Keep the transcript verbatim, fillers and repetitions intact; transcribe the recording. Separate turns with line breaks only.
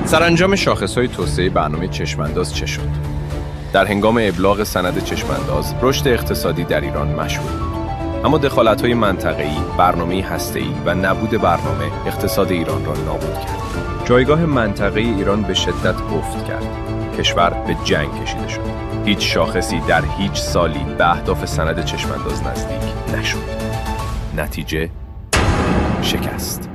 سرانجام شاخص‌های توسعه برنامه چشم‌انداز چه شد؟ در هنگام ابلاغ سند چشم‌انداز، رشد اقتصادی در ایران مشهود بود. اما دخالت‌های منطقه‌ای، برنامه هسته‌ای و نبود برنامه اقتصاد ایران را نابود کرد. جایگاه منطقه‌ای ایران به شدت افت کرد. کشور به جنگ کشیده شد. هیچ شاخصی در هیچ سالی به اهداف سند چشم‌انداز نزدیک نشد. نتیجه شکست.